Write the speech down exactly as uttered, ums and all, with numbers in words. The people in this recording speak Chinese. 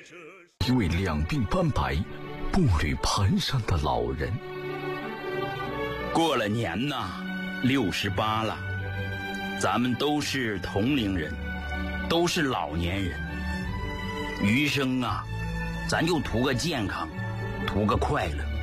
一位两鬓斑白、步履蹒跚的老人。 过了年呐，六十八了，咱们都是同龄人，都是老年人。余生啊，咱就图个健康，图个快乐。